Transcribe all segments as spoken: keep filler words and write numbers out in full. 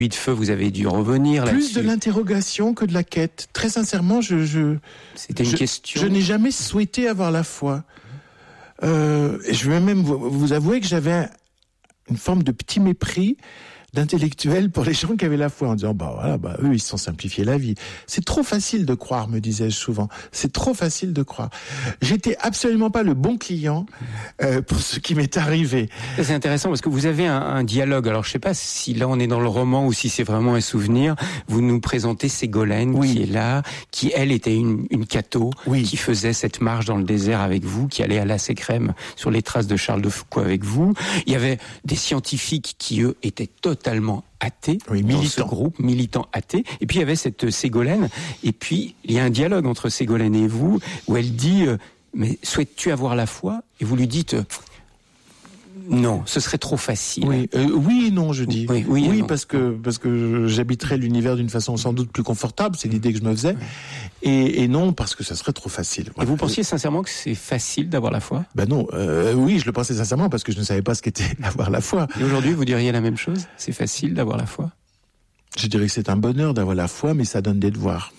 de feu, vous avez dû revenir Plus là-dessus. de l'interrogation que de la quête. Très sincèrement, je, je, C'était une je, question. je n'ai jamais souhaité avoir la foi. Euh, et je vais même vous, vous avouer que j'avais une forme de petit mépris d'intellectuels pour les gens qui avaient la foi, en disant bah voilà, bah eux ils se sont simplifiés la vie. C'est trop facile de croire, me disais-je souvent. C'est trop facile de croire. J'étais absolument pas le bon client euh, pour ce qui m'est arrivé. C'est intéressant parce que vous avez un, un dialogue. Alors je sais pas si là on est dans le roman ou si c'est vraiment un souvenir. Vous nous présentez Ségolène oui. qui est là, qui elle était une, une catho, oui. qui faisait cette marche dans le désert avec vous, qui allait à Las Crème sur les traces de Charles de Foucault avec vous. Il y avait des scientifiques qui eux étaient totalement totalement athée oui, dans militant. ce groupe, militant athée. Et puis il y avait cette Ségolène, et puis il y a un dialogue entre Ségolène et vous, où elle dit euh, « Mais souhaites-tu avoir la foi ?» Et vous lui dites euh, « Non, ce serait trop facile. » Oui, euh, oui et non, je dis. Oui, oui, oui non. parce que parce que j'habiterais l'univers d'une façon sans doute plus confortable, c'est l'idée que je me faisais. Et, et non, parce que ça serait trop facile. Et vous pensiez sincèrement que c'est facile d'avoir la foi ? Ben non, euh, oui, je le pensais sincèrement parce que je ne savais pas ce qu'était avoir la foi. Et aujourd'hui, vous diriez la même chose ? C'est facile d'avoir la foi ? Je dirais que c'est un bonheur d'avoir la foi, mais ça donne des devoirs.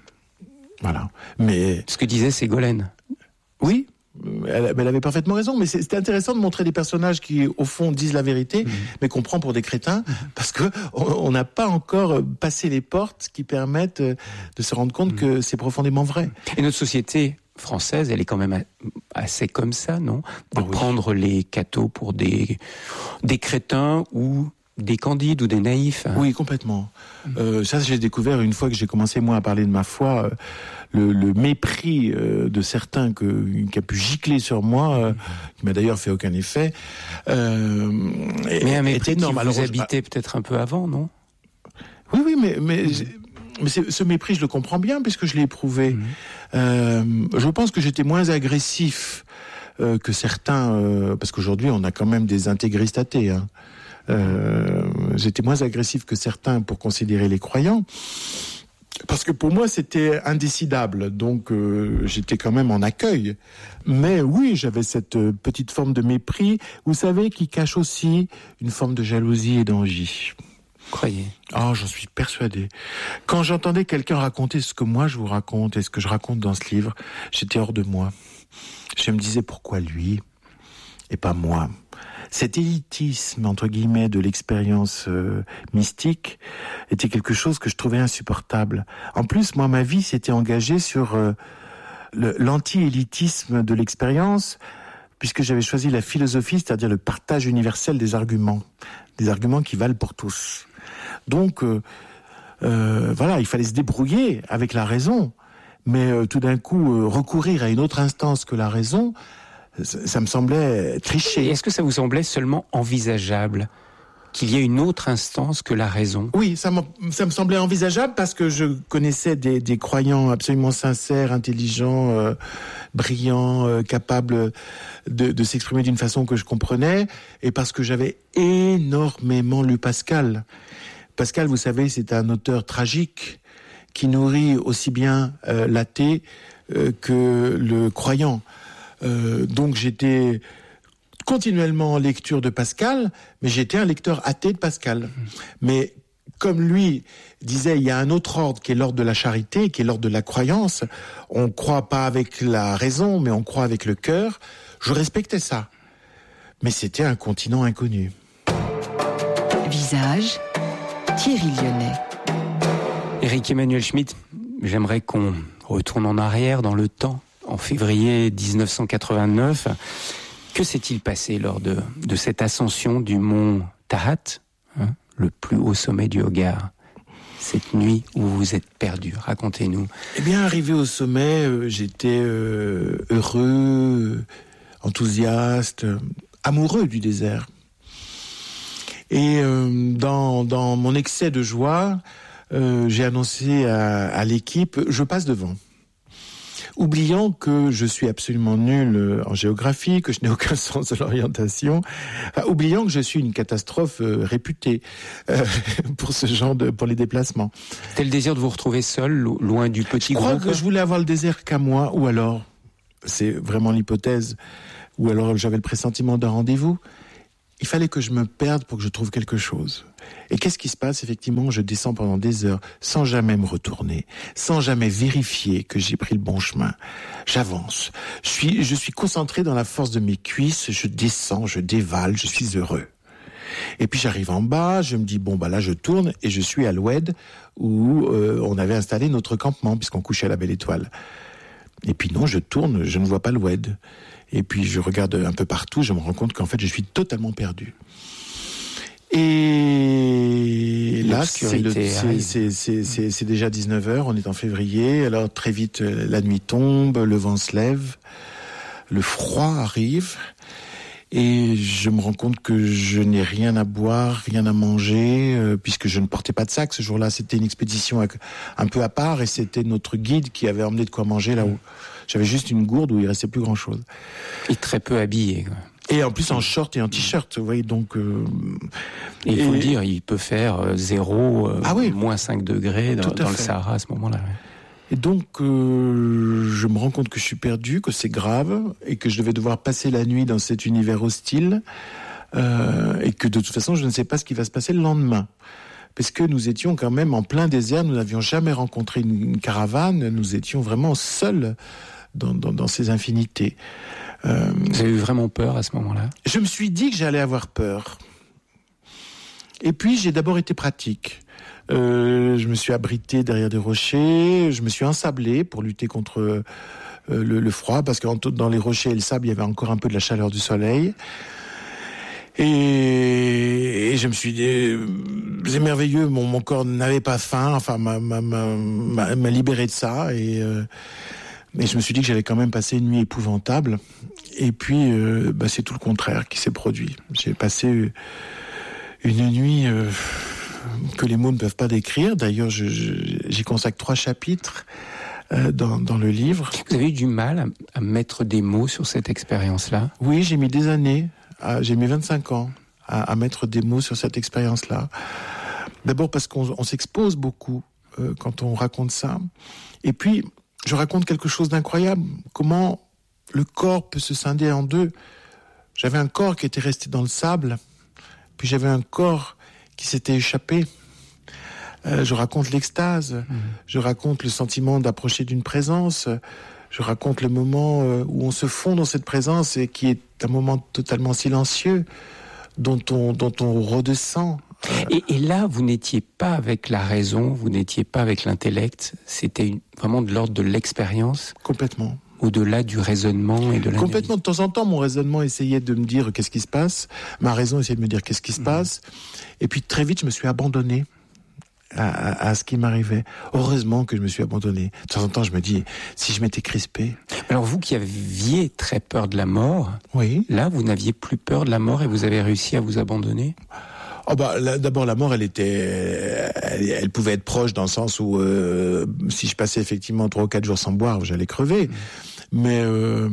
Voilà. Mais ce que disait Ségolène. Oui. Elle, elle avait parfaitement raison, mais c'était intéressant de montrer des personnages qui, au fond, disent la vérité, mmh. mais qu'on prend pour des crétins, mmh. parce que on n'a pas encore passé les portes qui permettent de se rendre compte mmh. que c'est profondément vrai. Et notre société française, elle est quand même assez comme ça, non ? De ah, oui. prendre les cathos pour des, des crétins ou des candides ou des naïfs. Oui, complètement. Mmh. Euh, ça, j'ai découvert une fois que j'ai commencé, moi, à parler de ma foi... Euh, Le, le mépris euh, de certains que, qui a pu gicler sur moi, euh, qui m'a d'ailleurs fait aucun effet, euh, mais un mépris est énorme. qui vous Alors, habitait je... peut-être un peu avant, non ? Oui, oui, mais, mais, mmh. mais ce mépris, je le comprends bien puisque je l'ai éprouvé. Mmh. Euh, je pense que j'étais moins agressif euh, que certains, euh, parce qu'aujourd'hui, on a quand même des intégristes athées. Hein. Euh, j'étais moins agressif que certains pour considérer les croyants. Parce que pour moi, c'était indécidable, donc euh, j'étais quand même en accueil. Mais oui, j'avais cette euh, petite forme de mépris, vous savez, qui cache aussi une forme de jalousie et d'envie. Croyez. Ah, oh, j'en suis persuadé. Quand j'entendais quelqu'un raconter ce que moi je vous raconte et ce que je raconte dans ce livre, j'étais hors de moi. Je me disais, pourquoi lui et pas moi ? Cet élitisme, entre guillemets, de l'expérience euh, mystique était quelque chose que je trouvais insupportable. En plus, moi, ma vie s'était engagée sur euh, le, l'anti-élitisme de l'expérience, puisque j'avais choisi la philosophie, c'est-à-dire le partage universel des arguments, des arguments qui valent pour tous. Donc, euh, euh, voilà, il fallait se débrouiller avec la raison, mais euh, tout d'un coup, euh, recourir à une autre instance que la raison... Ça me semblait tricher. Et est-ce que ça vous semblait seulement envisageable qu'il y ait une autre instance que la raison ? Oui, ça, ça me semblait envisageable parce que je connaissais des, des croyants absolument sincères, intelligents, euh, brillants, euh, capables de, de s'exprimer d'une façon que je comprenais, et parce que j'avais énormément lu Pascal. Pascal, vous savez, c'est un auteur tragique qui nourrit aussi bien euh, l'athée euh, que le croyant. Euh, donc j'étais continuellement en lecture de Pascal, mais j'étais un lecteur athée de Pascal. Mmh. Mais comme lui disait, il y a un autre ordre qui est l'ordre de la charité, qui est l'ordre de la croyance. On croit pas avec la raison, mais on croit avec le cœur. Je respectais ça. Mais c'était un continent inconnu. Visage, Thierry Lyonnais. Éric Emmanuel Schmitt, j'aimerais qu'on retourne en arrière dans le temps. En février dix-neuf cent quatre-vingt-neuf, que s'est-il passé lors de, de cette ascension du mont Tahat, hein, le plus haut sommet du Hogar, cette nuit où vous vous êtes perdu ? Racontez-nous. Eh bien, arrivé au sommet, euh, j'étais euh, heureux, enthousiaste, amoureux du désert. Et euh, dans, dans mon excès de joie, euh, j'ai annoncé à, à l'équipe, je passe devant. Oubliant que je suis absolument nul en géographie, que je n'ai aucun sens de l'orientation, enfin, oubliant que je suis une catastrophe euh, réputée euh, pour ce genre de, pour les déplacements. C'était le désir de vous retrouver seul, loin du petit groupe. Je crois groupe. que je voulais avoir le désert qu'à moi, ou alors, c'est vraiment l'hypothèse, ou alors j'avais le pressentiment d'un rendez-vous. il fallait que je me perde pour que je trouve quelque chose. Et qu'est-ce qui se passe? Effectivement, je descends pendant des heures sans jamais me retourner, sans jamais vérifier que j'ai pris le bon chemin. J'avance. Je suis, je suis concentré dans la force de mes cuisses. Je descends, je dévale, je suis heureux. Et puis j'arrive en bas, je me dis bon bah là je tourne et je suis à l'Oued où euh, on avait installé notre campement puisqu'on couchait à la Belle Étoile. Et puis non, je tourne, je ne vois pas l'Oued. Et puis je regarde un peu partout, je me rends compte qu'en fait je suis totalement perdu. Et là, c'est, le, c'est, c'est, c'est, c'est, c'est déjà dix-neuf heures, on est en février, alors très vite la nuit tombe, le vent se lève, le froid arrive, et je me rends compte que je n'ai rien à boire, rien à manger, euh, puisque je ne portais pas de sac ce jour-là. C'était une expédition un peu à part, et c'était notre guide qui avait emmené de quoi manger là-haut. J'avais juste une gourde où il restait plus grand-chose. Et très peu habillé, quoi. Et en plus en short et en t-shirt, vous voyez, donc... Euh, et il faut et... le dire, il peut faire zéro, euh, ah oui, moins cinq degrés dans, dans le Sahara à ce moment-là. Et donc, euh, je me rends compte que je suis perdu, que c'est grave, et que je devais devoir passer la nuit dans cet univers hostile, euh, et que de toute façon, je ne sais pas ce qui va se passer le lendemain. Parce que nous étions quand même en plein désert, nous n'avions jamais rencontré une, une caravane, nous étions vraiment seuls dans, dans, dans ces infinités. Euh, Vous avez eu vraiment peur à ce moment-là? Je me suis dit que j'allais avoir peur. Et puis, j'ai d'abord été pratique. Euh, je me suis abrité derrière des rochers, je me suis ensablé pour lutter contre euh, le, le froid, parce que dans les rochers et le sable, il y avait encore un peu de la chaleur du soleil. Et, et je me suis dit, c'est merveilleux, mon, mon corps n'avait pas faim, enfin, m'a, m'a, m'a, m'a libéré de ça, et... Euh, Mais je me suis dit que j'allais quand même passer une nuit épouvantable. Et puis, euh, bah, c'est tout le contraire qui s'est produit. J'ai passé une nuit euh, que les mots ne peuvent pas décrire. D'ailleurs, je, je, j'y consacre trois chapitres euh, dans, dans le livre. Vous avez eu du mal à, à mettre des mots sur cette expérience-là? Oui, j'ai mis des années, à, j'ai mis vingt-cinq ans à, à mettre des mots sur cette expérience-là. D'abord parce qu'on on s'expose beaucoup euh, quand on raconte ça. Et puis... je raconte quelque chose d'incroyable. Comment le corps peut se scinder en deux. J'avais un corps qui était resté dans le sable, puis j'avais un corps qui s'était échappé. Euh, je raconte l'extase, mmh. je raconte le sentiment d'approcher d'une présence, je raconte le moment où on se fond dans cette présence et qui est un moment totalement silencieux, dont on, dont on redescend. Et, et là, vous n'étiez pas avec la raison, vous n'étiez pas avec l'intellect, c'était une, vraiment de l'ordre de l'expérience? Complètement. Au-delà du raisonnement et de la... Complètement. De temps en temps, mon raisonnement essayait de me dire qu'est-ce qui se passe, ma raison essayait de me dire qu'est-ce qui se mmh. passe, et puis très vite, je me suis abandonné à, à, à ce qui m'arrivait. Heureusement que je me suis abandonné. De temps en temps, je me dis, si je m'étais crispé... Alors vous qui aviez très peur de la mort, oui. Là, vous n'aviez plus peur de la mort et vous avez réussi à vous abandonner? Oh bah, là, d'abord la mort, elle était, elle, elle pouvait être proche dans le sens où euh, si je passais effectivement trois ou quatre jours sans boire, j'allais crever. Mmh. Mais, euh,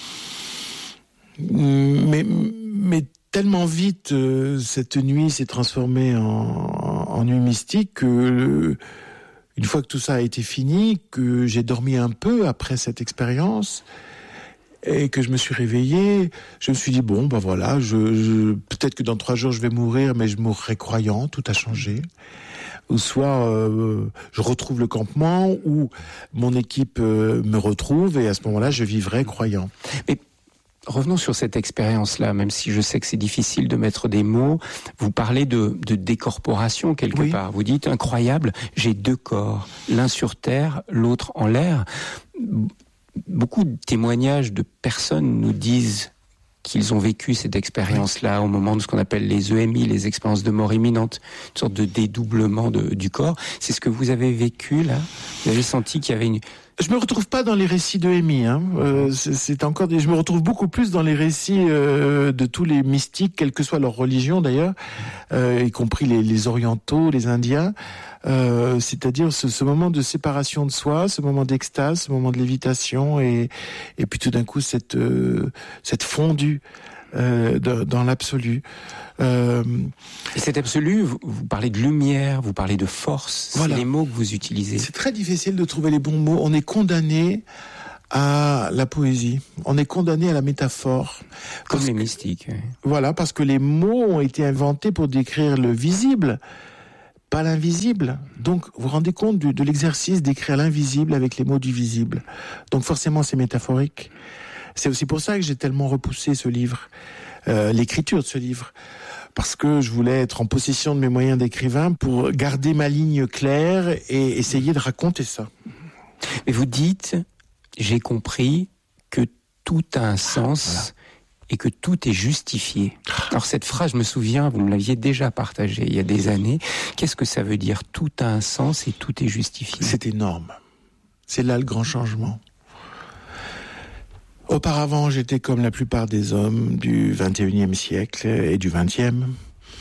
mais mais tellement vite euh, cette nuit s'est transformée en, en nuit mystique que euh, une fois que tout ça a été fini, que j'ai dormi un peu après cette expérience. Et que je me suis réveillé, je me suis dit, bon, ben voilà, je, je, peut-être que dans trois jours je vais mourir, mais je mourrai croyant, tout a changé. Ou soit euh, je retrouve le campement, ou mon équipe euh, me retrouve, et à ce moment-là, je vivrai croyant. Mais revenons sur cette expérience-là, même si je sais que c'est difficile de mettre des mots. Vous parlez de, de décorporation quelque oui. part. Vous dites, incroyable, j'ai deux corps, l'un sur terre, l'autre en l'air. Beaucoup de témoignages de personnes nous disent qu'ils ont vécu cette expérience-là au moment de ce qu'on appelle les E M I, les expériences de mort imminente, une sorte de dédoublement de, du corps. C'est ce que vous avez vécu là? Vous avez senti qu'il y avait une... Je me retrouve pas dans les récits d'E M I. Hein. Euh, c'est, c'est encore des... Je me retrouve beaucoup plus dans les récits euh, de tous les mystiques, quelle que soit leur religion d'ailleurs, euh, y compris les, les orientaux, les indiens. Euh, c'est-à-dire ce, ce moment de séparation de soi, ce moment d'extase, ce moment de lévitation, et, et puis tout d'un coup cette, euh, cette fondue euh, dans, dans l'absolu. Euh, et cet absolu, vous, vous parlez de lumière, vous parlez de force, voilà. C'est les mots que vous utilisez. C'est très difficile de trouver les bons mots. On est condamné à la poésie. On est condamné à la métaphore. Comme les que, mystiques. Oui. Voilà, parce que les mots ont été inventés pour décrire le visible, pas l'invisible. Donc, vous vous rendez compte du, de l'exercice d'écrire l'invisible avec les mots du visible. Donc, forcément, c'est métaphorique. C'est aussi pour ça que j'ai tellement repoussé ce livre, euh, l'écriture de ce livre. Parce que je voulais être en possession de mes moyens d'écrivain pour garder ma ligne claire et essayer de raconter ça. Mais vous dites, j'ai compris que tout a un sens voilà. et que tout est justifié. Alors cette phrase, je me souviens, vous me l'aviez déjà partagée il y a des années. Qu'est-ce que ça veut dire ? Tout a un sens et tout est justifié. C'est énorme. C'est là le grand changement. Auparavant, j'étais comme la plupart des hommes du vingt et unième siècle et du vingtième.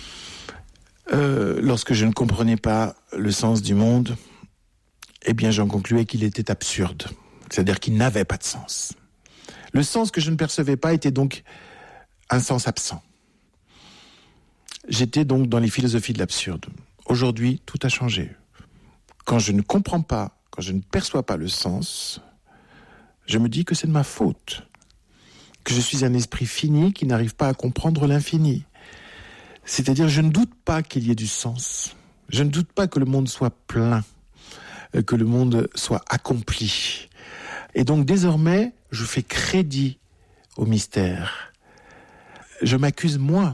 Euh, lorsque je ne comprenais pas le sens du monde, eh bien, j'en concluais qu'il était absurde. C'est-à-dire qu'il n'avait pas de sens. Le sens que je ne percevais pas était donc un sens absent. J'étais donc dans les philosophies de l'absurde. Aujourd'hui, tout a changé. Quand je ne comprends pas, quand je ne perçois pas le sens, je me dis que c'est de ma faute, que je suis un esprit fini qui n'arrive pas à comprendre l'infini. C'est-à-dire, je ne doute pas qu'il y ait du sens. Je ne doute pas que le monde soit plein, que le monde soit accompli. Et donc, désormais, je fais crédit au mystère. Je m'accuse, moi,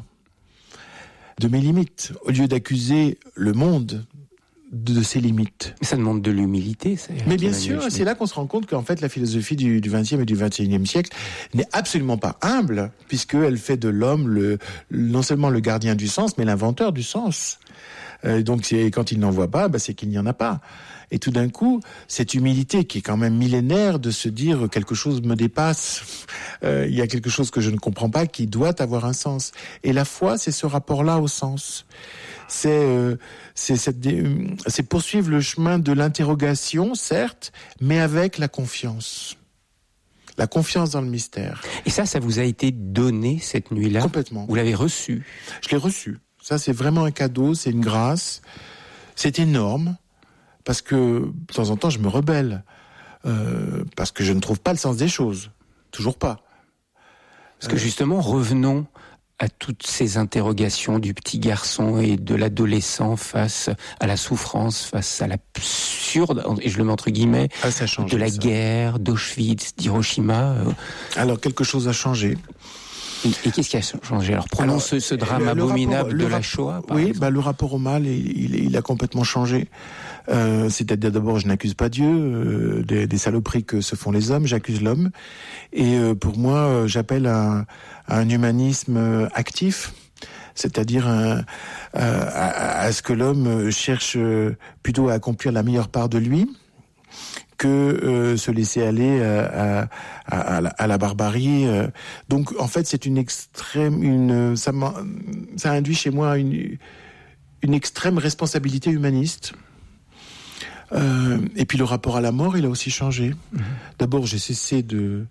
de mes limites, au lieu d'accuser le monde de ses limites. Ça demande de l'humilité. Ça, mais bien sûr, c'est là qu'on se rend compte qu'en fait la philosophie du, du vingtième et du vingt et unième siècle n'est absolument pas humble, puisqu'elle fait de l'homme le, non seulement le gardien du sens, mais l'inventeur du sens. Euh, donc c'est, quand il n'en voit pas, bah, c'est qu'il n'y en a pas. Et tout d'un coup, cette humilité qui est quand même millénaire de se dire quelque chose me dépasse, euh, il y a quelque chose que je ne comprends pas qui doit avoir un sens. Et la foi, c'est ce rapport-là au sens. C'est, euh, c'est, cette, c'est poursuivre le chemin de l'interrogation, certes, mais avec la confiance. La confiance dans le mystère. Et ça, ça vous a été donné cette nuit-là ? Complètement. Vous l'avez reçu ? Je l'ai reçu. Ça, c'est vraiment un cadeau, c'est une grâce. C'est énorme, parce que de temps en temps, je me rebelle. Euh, parce que je ne trouve pas le sens des choses. Toujours pas. Parce que justement, revenons à toutes ces interrogations du petit garçon et de l'adolescent face à la souffrance, face à l'absurde, et je le mets entre guillemets, ah, ça a changé, de la ça. guerre, d'Auschwitz, d'Hiroshima. Alors, quelque chose a changé. Et, et qu'est-ce qui a changé ? Alors, prenons Alors, ce, ce drame le, le abominable rapport, de le la rap- Shoah. Par oui, exemple. bah, le rapport au mal, il, il, il a complètement changé. Euh, c'est-à-dire d'abord, je n'accuse pas Dieu euh, des, des saloperies que se font les hommes, j'accuse l'homme. Et euh, pour moi, euh, j'appelle à, à un humanisme euh, actif, c'est-à-dire un, à, à, à ce que l'homme cherche plutôt à accomplir la meilleure part de lui, que euh, se laisser aller à, à, à, la, à la barbarie. Donc, en fait, c'est une extrême, une ça, ça induit chez moi une, une extrême responsabilité humaniste. Euh, et puis le rapport à la mort, il a aussi changé. Mmh. D'abord, j'ai cessé de,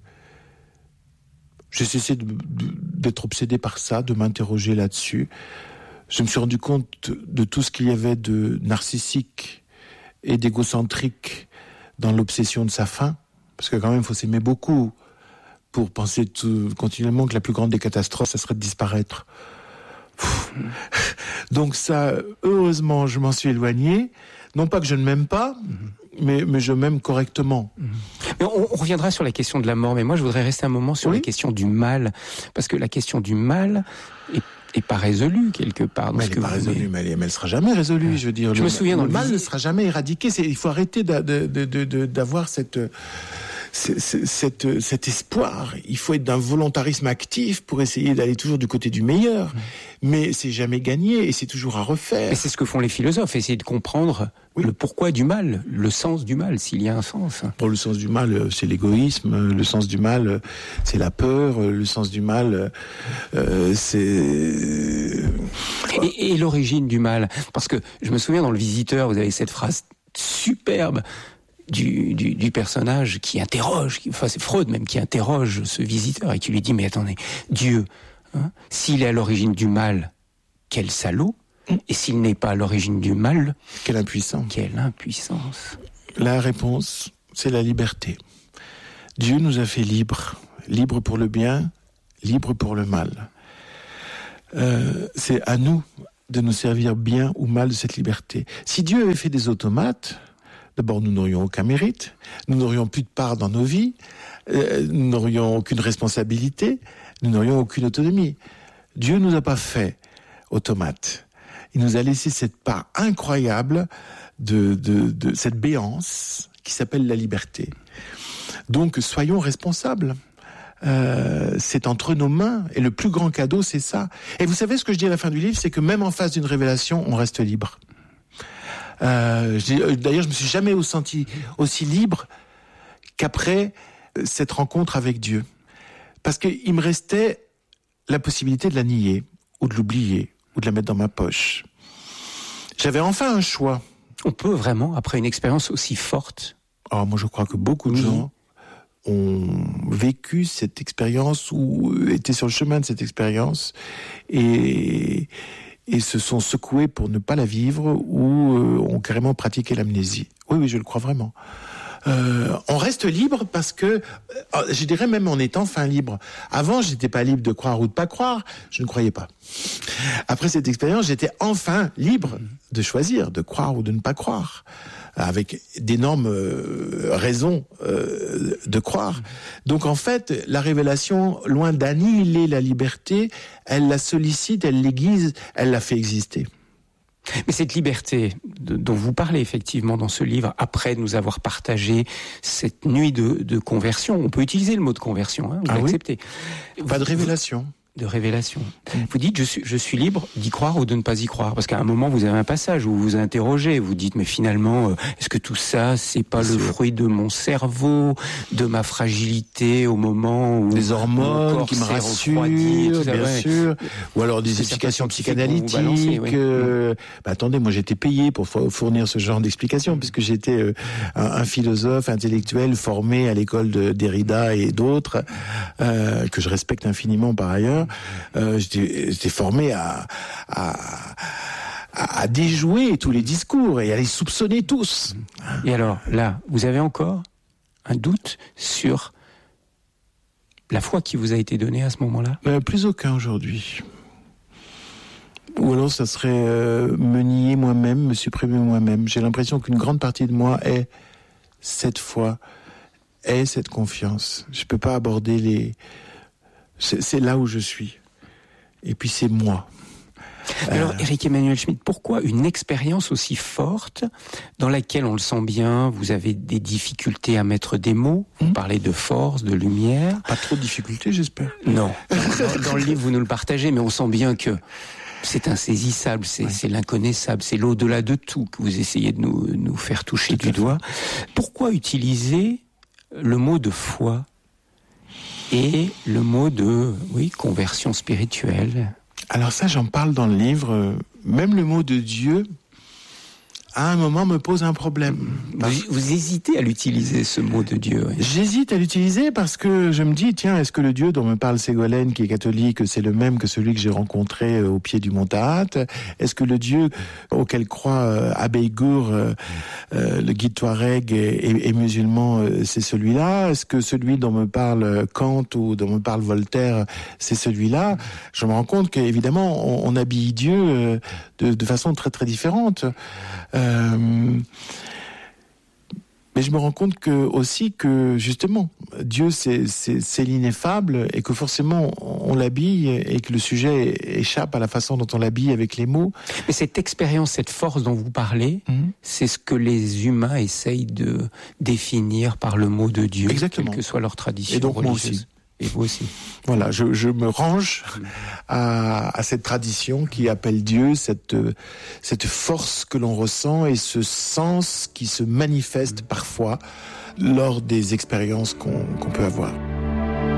j'ai cessé de, de, d'être obsédé par ça, de m'interroger là-dessus. Je me suis rendu compte de tout ce qu'il y avait de narcissique et d'égocentrique dans l'obsession de sa fin, parce que quand même, il faut s'aimer beaucoup pour penser tout, continuellement que la plus grande des catastrophes, ça serait de disparaître. Mmh. Donc ça, heureusement, je m'en suis éloigné. Non pas que je ne m'aime pas, mmh. mais, mais je m'aime correctement. Mmh. Mais on, on reviendra sur la question de la mort, mais moi je voudrais rester un moment sur oui. la question du mal, parce que la question du mal est, est pas résolue quelque part. Mais elle n'est pas résolue, mais elle, mais elle sera jamais résolue, ouais. je veux dire. Je le, me souviens le dans le mal visi... ne sera jamais éradiqué. C'est, il faut arrêter de, de, de, de, d'avoir cette... C'est, c'est, cette, cet espoir. Il faut être d'un volontarisme actif pour essayer d'aller toujours du côté du meilleur. Mmh. Mais c'est jamais gagné et c'est toujours à refaire. Et c'est ce que font les philosophes, essayer de comprendre oui. le pourquoi du mal, le sens du mal, s'il y a un sens. Pour le sens du mal, c'est l'égoïsme. Le sens du mal, c'est la peur. Le sens du mal, euh, c'est... Et, et l'origine du mal. Parce que je me souviens dans Le Visiteur, vous avez cette phrase superbe Du, du, du personnage qui interroge, qui, enfin c'est Freud même qui interroge ce visiteur et qui lui dit mais attendez, Dieu, hein, s'il est à l'origine du mal, quel salaud, et s'il n'est pas à l'origine du mal, quelle impuissance. Quelle impuissance. La réponse, c'est la liberté. Dieu nous a fait libres, libres pour le bien, libres pour le mal. Euh, c'est à nous de nous servir bien ou mal de cette liberté. Si Dieu avait fait des automates, d'abord nous n'aurions aucun mérite, nous n'aurions plus de part dans nos vies, euh, nous n'aurions aucune responsabilité, nous n'aurions aucune autonomie. Dieu ne nous a pas fait automates. Il nous a laissé cette part incroyable de, de, de cette béance qui s'appelle la liberté. Donc soyons responsables. Euh, c'est entre nos mains et le plus grand cadeau, c'est ça. Et vous savez ce que je dis à la fin du livre, c'est que même en face d'une révélation, on reste libre. Euh, j'ai, d'ailleurs, je me suis jamais senti aussi libre qu'après cette rencontre avec Dieu, parce qu'il me restait la possibilité de la nier ou de l'oublier ou de la mettre dans ma poche. J'avais enfin un choix. On peut vraiment, après une expérience aussi forte. Alors moi, je crois que beaucoup de oui. gens ont vécu cette expérience ou étaient sur le chemin de cette expérience et, et se sont secoués pour ne pas la vivre ou euh, ont carrément pratiqué l'amnésie. Oui, oui, je le crois vraiment. Euh, on reste libre parce que, euh, je dirais même en étant fin libre. Avant, j'étais pas libre de croire ou de pas croire, je ne croyais pas. Après cette expérience, j'étais enfin libre de choisir, de croire ou de ne pas croire, avec d'énormes euh, raisons euh, de croire. Donc en fait, la révélation, loin d'annihiler la liberté, elle la sollicite, elle l'aiguise, elle la fait exister. Mais cette liberté de, dont vous parlez effectivement dans ce livre, après nous avoir partagé cette nuit de, de conversion, on peut utiliser le mot de conversion, hein, vous ah l'acceptez. Oui Pas de révélation. De révélation. Vous dites, je suis, je suis libre d'y croire ou de ne pas y croire. Parce qu'à un moment, vous avez un passage où vous vous interrogez, vous dites, mais finalement, euh, est-ce que tout ça, c'est pas le fruit de mon cerveau, de ma fragilité au moment où... Des hormones qui me rassurent, bien ouais. sûr. Ou alors des explications psychanalytiques. Balancer, oui. euh, bah, attendez, moi j'étais payé pour fournir ce genre d'explications, puisque j'étais euh, un, un philosophe intellectuel formé à l'école de Derrida et d'autres, euh, que je respecte infiniment par ailleurs. Euh, j'étais, j'étais formé à, à, à déjouer tous les discours et à les soupçonner tous. Et alors, là, vous avez encore un doute sur la foi qui vous a été donnée à ce moment-là ? euh, Plus aucun aujourd'hui. Ou alors ça serait euh, me nier moi-même, me supprimer moi-même. J'ai l'impression qu'une grande partie de moi est cette foi, est cette confiance. Je peux pas aborder les... C'est, c'est là où je suis. Et puis c'est moi. Alors, euh... Éric Emmanuel Schmitt, pourquoi une expérience aussi forte, dans laquelle, on le sent bien, vous avez des difficultés à mettre des mots, vous mmh. parlez de force, de lumière. Pas trop de difficultés, j'espère. Non. Dans, dans le livre, vous nous le partagez, mais on sent bien que c'est insaisissable, c'est, ouais. c'est l'inconnaissable, c'est l'au-delà de tout que vous essayez de nous, nous faire toucher tout du doigt. Pourquoi utiliser le mot de foi et le mot de, oui, conversion spirituelle? Alors ça, j'en parle dans le livre. Même le mot de Dieu, à un moment, me pose un problème. Vous, vous hésitez à l'utiliser, ce mot de Dieu. Oui. J'hésite à l'utiliser parce que je me dis, tiens, est-ce que le Dieu dont me parle Ségolène, qui est catholique, c'est le même que celui que j'ai rencontré au pied du mont Tahat? Est-ce que le Dieu auquel croit euh, Abbé Gour, euh, euh, le guide Touareg et, et, et musulman, euh, c'est celui-là? Est-ce que celui dont me parle Kant ou dont me parle Voltaire, c'est celui-là? Je me rends compte qu'évidemment, on, on habille Dieu euh, de, de façon très très différente. Euh, mais je me rends compte que aussi que justement Dieu c'est, c'est, c'est l'ineffable et que forcément on l'habille et que le sujet échappe à la façon dont on l'habille avec les mots. Mais cette expérience, cette force dont vous parlez, mmh. c'est ce que les humains essayent de définir par le mot de Dieu, exactement. Quelle que soit leur tradition et donc religieuse. Moi aussi. Et vous aussi. Voilà, je, je me range à, à cette tradition qui appelle Dieu, cette, cette force que l'on ressent et ce sens qui se manifeste parfois lors des expériences qu'on, qu'on peut avoir.